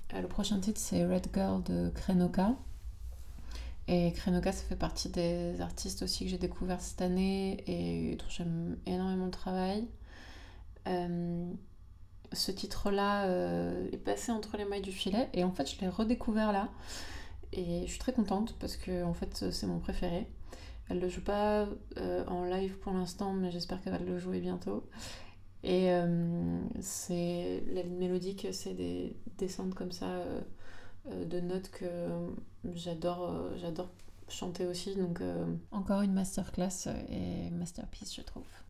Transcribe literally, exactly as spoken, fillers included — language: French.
Euh, le prochain titre, c'est Red Girl de Krenoka. Et Krenoka, ça fait partie des artistes aussi que j'ai découvert cette année et dont j'aime énormément le travail. Euh, Ce titre-là euh, est passé entre les mailles du filet et en fait, je l'ai redécouvert là. Et je suis très contente parce que en fait, c'est mon préféré. Elle le joue pas euh, en live pour l'instant, mais j'espère qu'elle va le jouer bientôt. Et euh, c'est la ligne mélodique, c'est des descentes comme ça euh, euh, de notes que j'adore, euh, j'adore chanter aussi. Donc euh, encore une masterclass et masterpiece, je trouve.